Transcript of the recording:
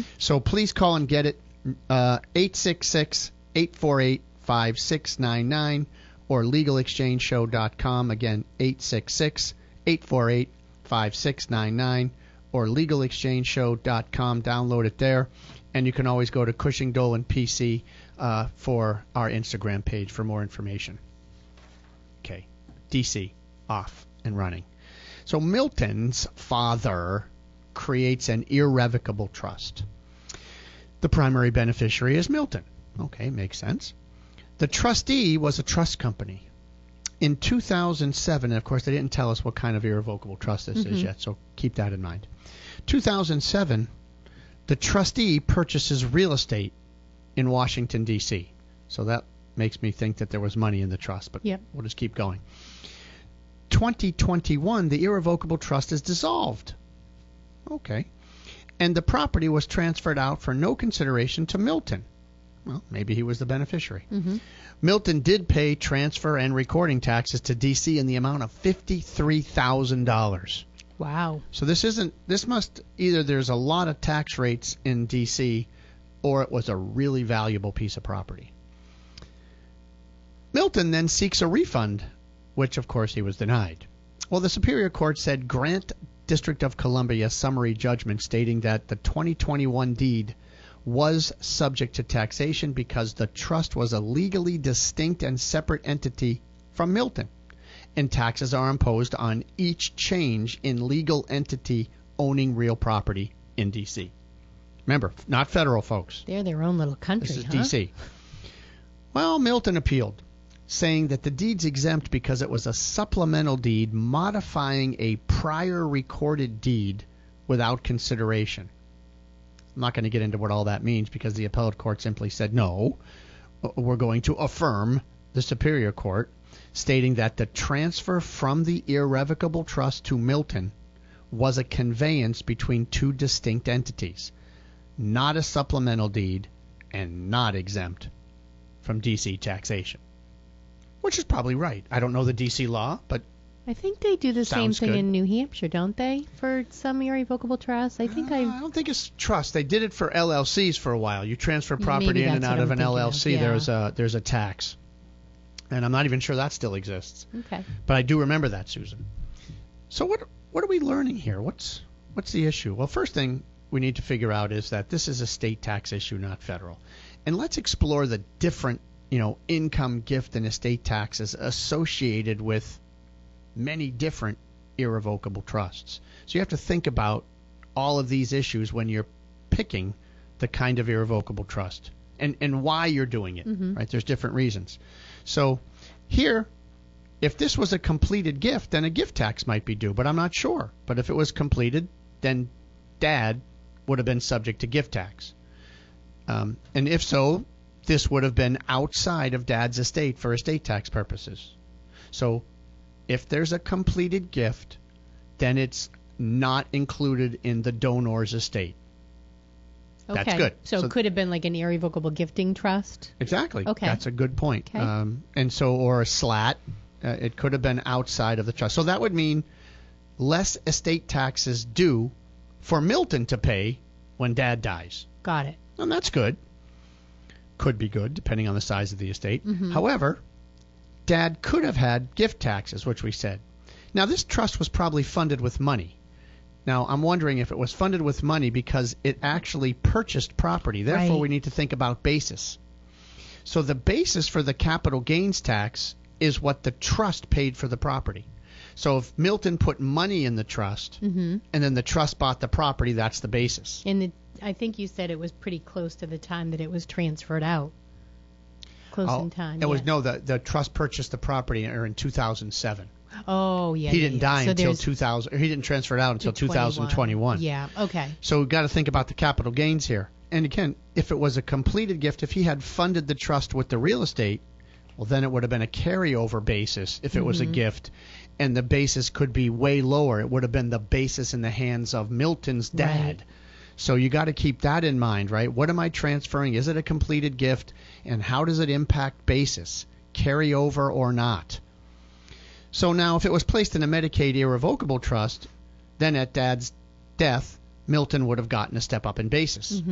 So please call and get it, 866-848-5699 or legalexchangeshow.com. Again, 866-848-5699 or legalexchangeshow.com. Download it there. And you can always go to Cushing Dolan PC for our Instagram page for more information. Okay, DC, off and running. So Milton's father creates an irrevocable trust. The primary beneficiary is Milton. Okay, makes sense. The trustee was a trust company. In 2007, and of course they didn't tell us what kind of irrevocable trust this is yet, so keep that in mind. 2007, the trustee purchases real estate in Washington, D.C. So that makes me think that there was money in the trust, but we'll just keep going. 2021, the irrevocable trust is dissolved. Okay. And the property was transferred out for no consideration to Milton. Well, maybe he was the beneficiary. Milton did pay transfer and recording taxes to D.C. in the amount of $53,000. Wow. So this must either there's a lot of tax rates in D.C. or it was a really valuable piece of property. Milton then seeks a refund, which of course he was denied. Well, the Superior Court said grant District of Columbia summary judgment stating that the 2021 deed was subject to taxation because the trust was a legally distinct and separate entity from Milton, and taxes are imposed on each change in legal entity owning real property in D.C. Remember, not federal, folks. They're their own little country, This is D.C. Well, Milton appealed, saying that the deed's exempt because it was a supplemental deed modifying a prior recorded deed without consideration. I'm not going to get into what all that means because the appellate court simply said no. We're going to affirm the Superior Court, stating that the transfer from the irrevocable trust to Milton was a conveyance between two distinct entities, not a supplemental deed and not exempt from D.C. taxation. Which is probably right. I don't know the D.C. law, but I think they do the same thing good. in New Hampshire, don't they? For some irrevocable trusts, I don't think it's trust. They did it for LLCs for a while. You transfer property Maybe in and that's out what of I'm an thinking LLC. of, There's a tax, and I'm not even sure that still exists. Okay. But I do remember that, Susan. So what are we learning here? What's the issue? Well, first thing we need to figure out is that this is a state tax issue, not federal, and let's explore the different income, gift, and estate taxes associated with many different irrevocable trusts. So you have to think about all of these issues when you're picking the kind of irrevocable trust and why you're doing it, right? There's different reasons. So here, if this was a completed gift, then a gift tax might be due, but I'm not sure. But if it was completed, then Dad would have been subject to gift tax. And if so, this would have been outside of Dad's estate for estate tax purposes. So if there's a completed gift, then it's not included in the donor's estate. Okay. That's good. So it could have been like an irrevocable gifting trust? Exactly. Okay. That's a good point. Okay. Or a slat. It could have been outside of the trust. So that would mean less estate taxes due for Milton to pay when Dad dies. Got it. And that's good. Could be good, depending on the size of the estate. However, Dad could have had gift taxes, which we said. Now, this trust was probably funded with money. Now, I'm wondering if it was funded with money because it actually purchased property. Therefore, we need to think about basis. So the basis for the capital gains tax is what the trust paid for the property. So if Milton put money in the trust and then the trust bought the property, that's the basis. And I think you said it was pretty close to the time that it was transferred out. Close in time. The trust purchased the property in 2007. Oh, yeah. He didn't die until 2000. He didn't transfer it out until 2021. Yeah, okay. So we've got to think about the capital gains here. And again, if it was a completed gift, if he had funded the trust with the real estate, well, then it would have been a carryover basis if it was a gift. And the basis could be way lower. It would have been the basis in the hands of Milton's dad. Right. So you got to keep that in mind, right? What am I transferring? Is it a completed gift? And how does it impact basis? Carry over or not? So now if it was placed in a Medicaid irrevocable trust, then at Dad's death, Milton would have gotten a step up in basis.